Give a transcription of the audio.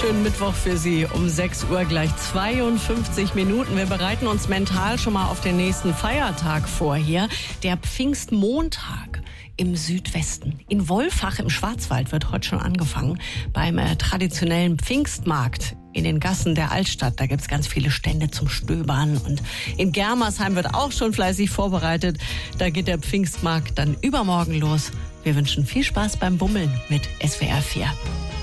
schönen Mittwoch für Sie. Um 6 Uhr gleich 52 Minuten. Wir bereiten uns mental schon mal auf den nächsten Feiertag vor hier. Der Pfingstmontag im Südwesten. In Wolfach im Schwarzwald wird heute schon angefangen. Beim traditionellen Pfingstmarkt in den Gassen der Altstadt. Da gibt's ganz viele Stände zum Stöbern. Und in Germersheim wird auch schon fleißig vorbereitet. Da geht der Pfingstmarkt dann übermorgen los. Wir wünschen viel Spaß beim Bummeln mit SWR 4.